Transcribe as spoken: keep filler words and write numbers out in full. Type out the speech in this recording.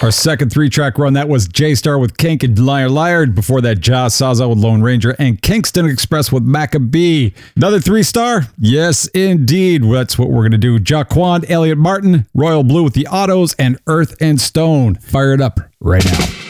Our second three-track run, that was J-Star with Kink and Liar Liar. Before that, Josh Saza with Lone Ranger and Kingston Express with Maccabee. Another three-star? Yes, indeed. That's what we're going to do. Jaquan, Elliot Martin, Royal Blue with the Autos, and Earth and Stone. Fire it up right now.